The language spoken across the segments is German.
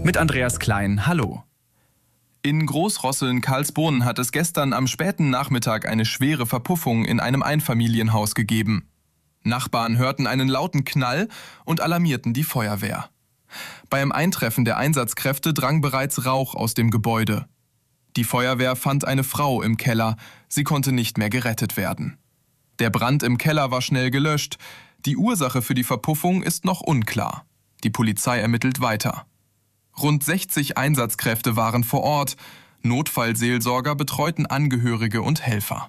Mit Andreas Klein, hallo. In Großrosseln-Karlsbohn hat es gestern am späten Nachmittag eine schwere Verpuffung in einem Einfamilienhaus gegeben. Nachbarn hörten einen lauten Knall und alarmierten die Feuerwehr. Beim Eintreffen der Einsatzkräfte drang bereits Rauch aus dem Gebäude. Die Feuerwehr fand eine Frau im Keller, sie konnte nicht mehr gerettet werden. Der Brand im Keller war schnell gelöscht. Die Ursache für die Verpuffung ist noch unklar. Die Polizei ermittelt weiter. Rund 60 Einsatzkräfte waren vor Ort. Notfallseelsorger betreuten Angehörige und Helfer.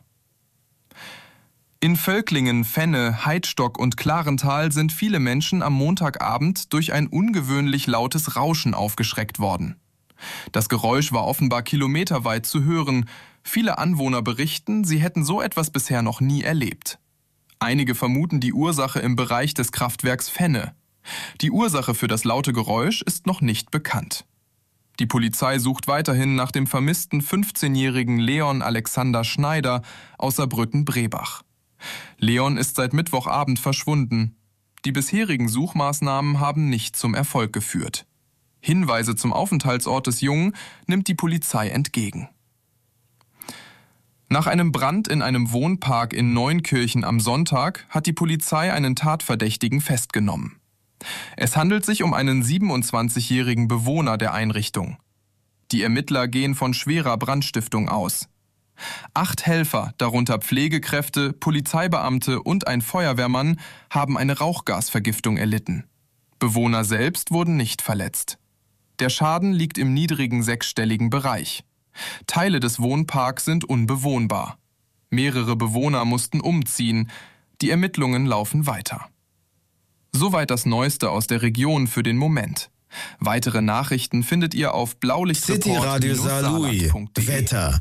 In Völklingen, Fenne, Heidstock und Klarental sind viele Menschen am Montagabend durch ein ungewöhnlich lautes Rauschen aufgeschreckt worden. Das Geräusch war offenbar kilometerweit zu hören. Viele Anwohner berichten, sie hätten so etwas bisher noch nie erlebt. Einige vermuten die Ursache im Bereich des Kraftwerks Fenne. Die Ursache für das laute Geräusch ist noch nicht bekannt. Die Polizei sucht weiterhin nach dem vermissten 15-jährigen Leon Alexander Schneider aus Saarbrücken-Brebach. Leon ist seit Mittwochabend verschwunden. Die bisherigen Suchmaßnahmen haben nicht zum Erfolg geführt. Hinweise zum Aufenthaltsort des Jungen nimmt die Polizei entgegen. Nach einem Brand in einem Wohnpark in Neunkirchen am Sonntag hat die Polizei einen Tatverdächtigen festgenommen. Es handelt sich um einen 27-jährigen Bewohner der Einrichtung. Die Ermittler gehen von schwerer Brandstiftung aus. 8 Helfer, darunter Pflegekräfte, Polizeibeamte und ein Feuerwehrmann, haben eine Rauchgasvergiftung erlitten. Bewohner selbst wurden nicht verletzt. Der Schaden liegt im niedrigen sechsstelligen Bereich. Teile des Wohnparks sind unbewohnbar. Mehrere Bewohner mussten umziehen. Die Ermittlungen laufen weiter. Soweit das Neueste aus der Region für den Moment. Weitere Nachrichten findet ihr auf blaulichtreport-saarland.de. Wetter.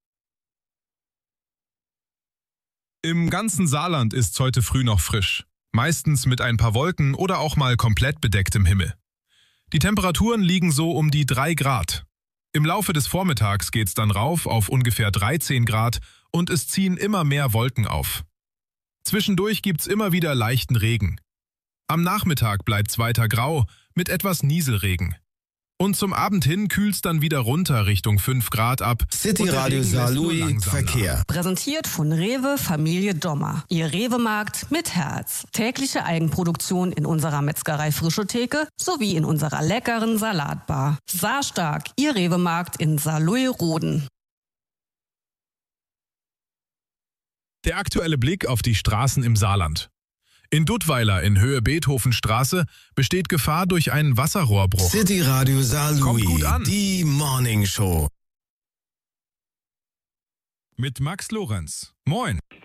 Im ganzen Saarland ist es heute früh noch frisch. Meistens mit ein paar Wolken oder auch mal komplett bedecktem Himmel. Die Temperaturen liegen so um die 3 Grad. Im Laufe des Vormittags geht's dann rauf auf ungefähr 13 Grad und es ziehen immer mehr Wolken auf. Zwischendurch gibt's immer wieder leichten Regen. Am Nachmittag bleibt's weiter grau mit etwas Nieselregen. Und zum Abend hin kühlt's dann wieder runter Richtung 5 Grad ab. City Radio Saarlouis Verkehr. Präsentiert von Rewe Familie Dommer. Ihr Rewe-Markt mit Herz. Tägliche Eigenproduktion in unserer Metzgerei Frischetheke sowie in unserer leckeren Salatbar. Saarstark, Ihr Rewe-Markt in Saarlouis-Roden. Der aktuelle Blick auf die Straßen im Saarland. In Duttweiler in Höhe Beethovenstraße besteht Gefahr durch einen Wasserrohrbruch. City Radio Saarlouis, Kommt gut an. Die Morning Show. Mit Max Lorenz. Moin.